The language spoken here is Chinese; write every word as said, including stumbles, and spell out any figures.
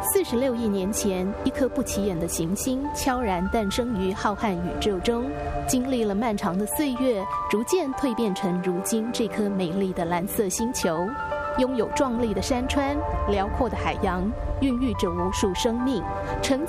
四十六亿年前，一颗不起眼的行星悄然诞生于浩瀚宇宙中，经历了漫长的岁月，逐渐蜕变成如今这颗美丽的蓝色星球。拥有壮丽的山川、辽阔的海洋，孕育着无数生命，承